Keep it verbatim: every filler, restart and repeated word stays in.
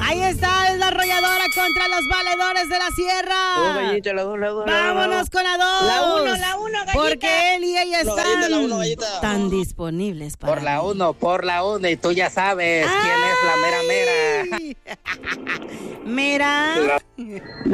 Ahí está, es la arrolladora contra los valedores de la sierra. Oh, gallita, la dos, la dos, Vámonos con la dos. La uno, la uno, gallita. Porque él y ella No, están gallita, la uno, gallita. tan disponibles para Por la mí. uno, por la uno, y tú ya sabes quién es la mera mera. Mira.